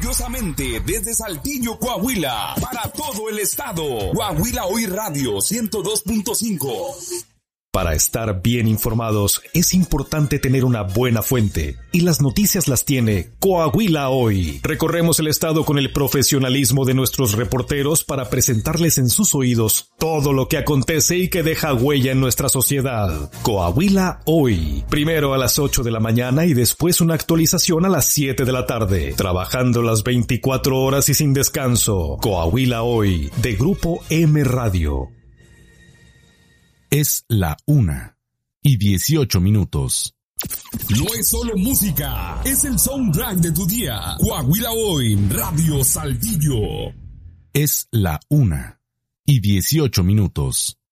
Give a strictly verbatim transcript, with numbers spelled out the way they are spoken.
orgullosamente desde Saltillo, Coahuila, para todo el estado. Coahuila Hoy Radio ciento dos punto cinco. Para estar bien informados es importante tener una buena fuente, y las noticias las tiene Coahuila Hoy. Recorremos el estado con el profesionalismo de nuestros reporteros para presentarles en sus oídos todo lo que acontece y que deja huella en nuestra sociedad. Coahuila Hoy, primero a las ocho de la mañana y después una actualización a las siete de la tarde, trabajando las veinticuatro horas y sin descanso. Coahuila Hoy, de Grupo M Radio. Es la una y dieciocho minutos. No es solo música, es el soundtrack de tu día. Coahuila Hoy, Radio Saltillo. Es la una y dieciocho minutos.